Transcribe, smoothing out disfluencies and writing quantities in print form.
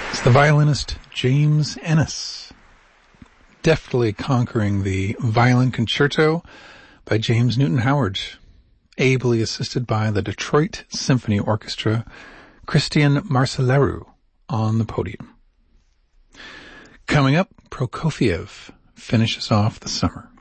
It's the violinist James Ennis, deftly conquering the Violin Concerto by James Newton Howard, ably assisted by the Detroit Symphony Orchestra, Christian Marcellaro on the podium. Coming up, Prokofiev finishes off the summer.